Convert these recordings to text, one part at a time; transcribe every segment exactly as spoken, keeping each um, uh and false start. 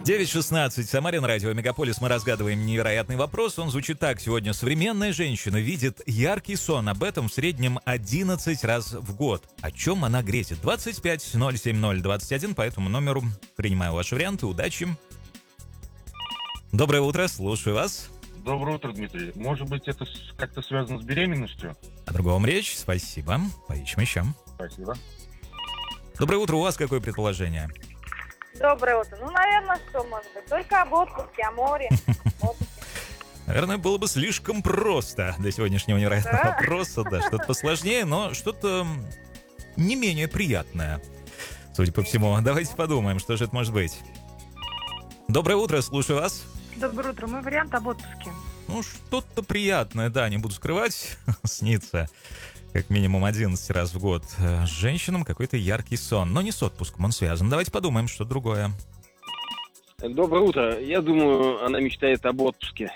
девять шестнадцать. Самарин, радио Мегаполис. Мы разгадываем невероятный вопрос. Он звучит так. Сегодня современная женщина видит яркий сон. Об этом в среднем одиннадцать раз в год. О чем она грезит? двадцать пять ноль семь ноль двадцать один. По этому номеру принимаю ваши варианты. Удачи. Доброе утро. Слушаю вас. Доброе утро, Дмитрий. Может быть, это как-то связано с беременностью? О другом речь. Спасибо. Поищем еще. Спасибо. Доброе утро. У вас какое предположение? Доброе утро. Ну, наверное, что может быть? Только об отпуске, о море. Наверное, было бы слишком просто для сегодняшнего невероятного Да? вопроса. Да, что-то посложнее, но что-то не менее приятное, судя по всему. Давайте подумаем, что же это может быть. Доброе утро, слушаю вас. Доброе утро. Мой вариант об отпуске. Ну, что-то приятное, да, не буду скрывать, снится как минимум одиннадцать раз в год. С женщинам какой-то яркий сон, но не с отпуском он связан. Давайте подумаем, что другое. Доброе утро. Я думаю, она мечтает об отпуске.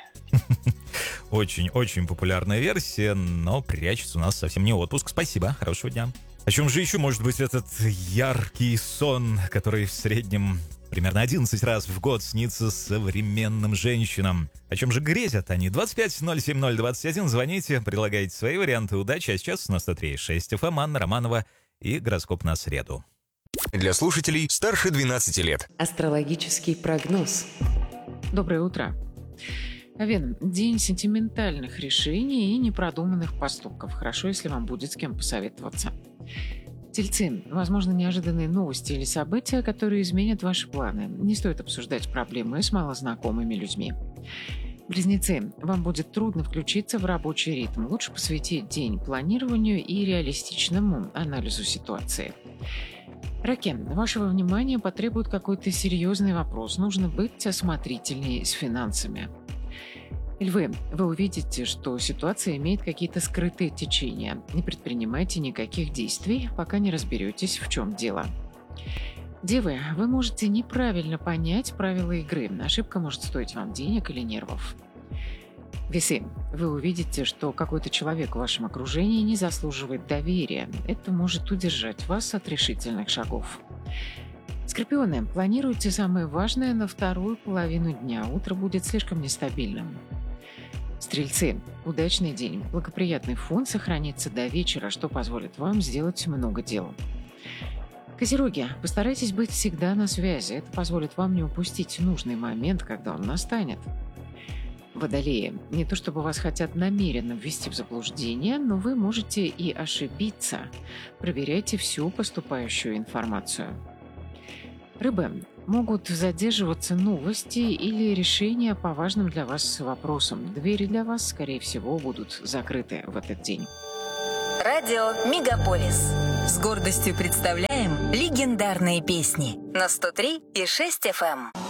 Очень-очень популярная версия, но прячется у нас совсем не отпуск. Спасибо, хорошего дня. О чем же еще может быть этот яркий сон, который в среднем примерно одиннадцать раз в год снится современным женщинам? О чем же грезят они? двадцать пять ноль семь ноль двадцать один. Звоните, предлагайте свои варианты. Удачи. А сейчас на сто три и шесть эф эм. Анна Романова и гороскоп на среду. Для слушателей старше двенадцати лет. Астрологический прогноз. Доброе утро. Овен, день сентиментальных решений и непродуманных поступков. Хорошо, если вам будет с кем посоветоваться. Тельцы, возможно, неожиданные новости или события, которые изменят ваши планы. Не стоит обсуждать проблемы с малознакомыми людьми. Близнецы, вам будет трудно включиться в рабочий ритм. Лучше посвятить день планированию и реалистичному анализу ситуации. Раки, вашего внимания потребует какой-то серьезный вопрос. Нужно быть осмотрительнее с финансами. Львы, вы увидите, что ситуация имеет какие-то скрытые течения. Не предпринимайте никаких действий, пока не разберетесь, в чем дело. Девы, вы можете неправильно понять правила игры. Ошибка может стоить вам денег или нервов. Весы, вы увидите, что какой-то человек в вашем окружении не заслуживает доверия. Это может удержать вас от решительных шагов. Скорпионы, планируйте самое важное на вторую половину дня. Утро будет слишком нестабильным. Стрельцы, удачный день. Благоприятный фон сохранится до вечера, что позволит вам сделать много дел. Козероги, постарайтесь быть всегда на связи. Это позволит вам не упустить нужный момент, когда он настанет. Водолеи, не то чтобы вас хотят намеренно ввести в заблуждение, но вы можете и ошибиться. Проверяйте всю поступающую информацию. Рыбы, могут задерживаться новости или решения по важным для вас вопросам. Двери для вас, скорее всего, будут закрыты в этот день. Радио Мегаполис. С гордостью представляем легендарные песни на сто три и шесть эф эм.